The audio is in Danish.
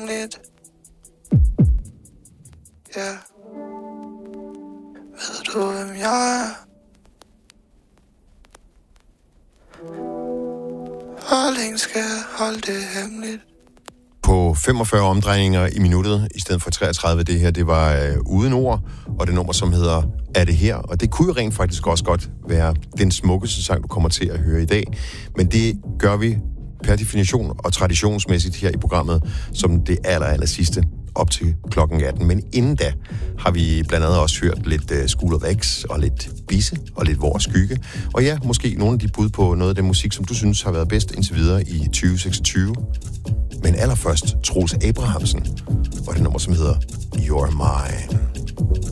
hemmeligt. Ja. Ved du, hvem jeg er? Hvor længe skal jeg holde det hemmeligt? På 45 omdrejninger i minuttet, i stedet for 33. Det her, det var uden ord, og det nummer, som hedder Er det her? Og det kunne jo rent faktisk også godt være den smukkeste sang, du kommer til at høre i dag. Men det gør vi per definition og traditionsmæssigt her i programmet, som det aller sidste op til klokken 18. Men inden da har vi blandt andet også hørt lidt School of X og lidt Bisse og lidt Vores Skygge. Og ja, måske nogle af de bud på noget af den musik, som du synes har været bedst indtil videre i 2026. Men allerførst Troels Abrahamsen og det nummer, som hedder You're Mine.